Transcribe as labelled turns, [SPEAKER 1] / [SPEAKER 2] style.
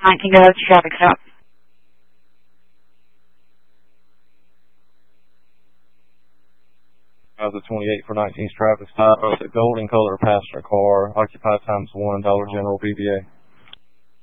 [SPEAKER 1] 19, go ahead with your traffic stop.
[SPEAKER 2] 28 for 19's traffic stop. It's a golden color passenger car, occupied ×1, Dollar General BVA.